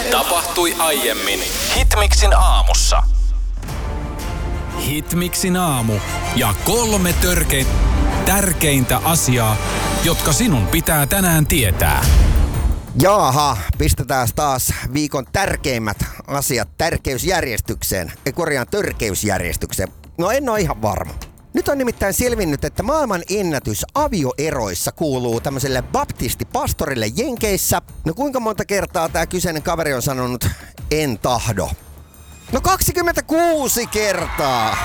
Tapahtui aiemmin Hitmixin aamussa. Hitmixin aamu ja 3 tärkeintä asiaa, jotka sinun pitää tänään tietää. Jaaha, pistetään taas viikon tärkeimmät asiat tärkeysjärjestykseen. Törkeysjärjestykseen. No en ole ihan varma. Nyt on nimittäin selvinnyt, että maailman ennätys avioeroissa kuuluu tämmöiselle baptistipastorille Jenkeissä. No kuinka monta kertaa tämä kyseinen kaveri on sanonut en tahdo? No 26 kertaa!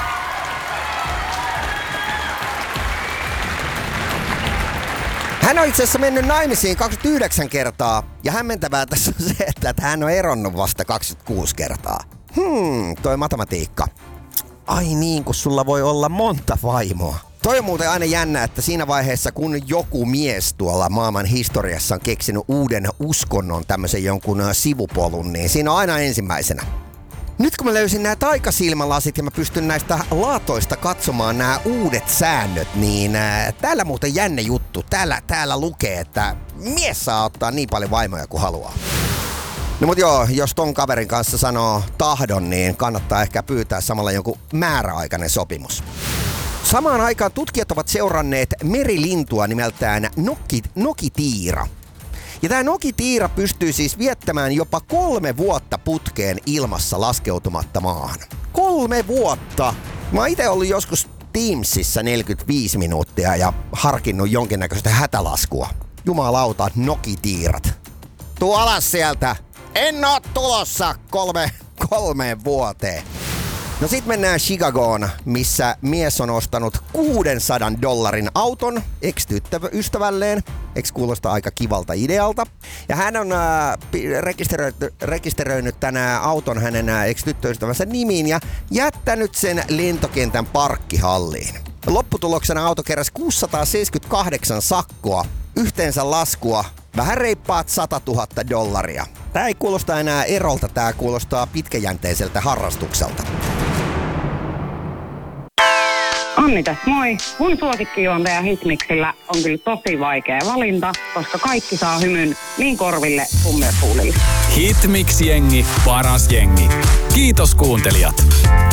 Hän on itse asiassa mennyt naimisiin 29 kertaa ja hämmentävää tässä on se, että hän on eronnut vasta 26 kertaa. Toi matematiikka. Ai niin, kun sulla voi olla monta vaimoa. Toi on muuten aina jännä, että siinä vaiheessa kun joku mies tuolla maailman historiassa on keksinyt uuden uskonnon, tämmöisen jonkun sivupolun, niin siinä on aina ensimmäisenä. Nyt kun mä löysin nämä taikasilmälasit ja mä pystyn näistä laatoista katsomaan nämä uudet säännöt, niin täällä muuten jännä juttu. Täällä lukee, että mies saa ottaa niin paljon vaimoja kuin haluaa. No mut joo, jos ton kaverin kanssa sanoo tahdon, niin kannattaa ehkä pyytää samalla jonkun määräaikainen sopimus. Samaan aikaan tutkijat ovat seuranneet merilintua nimeltään nokitiira. Ja tää nokitiira pystyy siis viettämään jopa 3 vuotta putkeen ilmassa laskeutumatta maahan. 3 vuotta! Mä oon ite ollut joskus Teamsissa 45 minuuttia ja harkinnut jonkinnäköistä hätälaskua. Jumalauta, nokitiirat. Tuu alas sieltä! En oo tulossa 3 vuoteen. No sit mennään Chicagoon, missä mies on ostanut $600 auton ex-tyttöystävälleen. Eikö kuulosta aika kivalta idealta? Ja hän on rekisteröinyt tänä auton hänen ex-tyttöystävänsä nimiin ja jättänyt sen lentokentän parkkihalliin. Lopputuloksena auto keräsi $678 sakkoa. Yhteensä laskua vähän reippaat $100,000. Tää ei kuulosta enää erolta, tää kuulostaa pitkäjänteiseltä harrastukselta. Annita, moi. Mun suosikkijuontaja Hitmixillä on kyllä tosi vaikea valinta, koska kaikki saa hymyn niin korville kuin myös huulille. Hitmix-jengi, paras jengi. Kiitos kuuntelijat.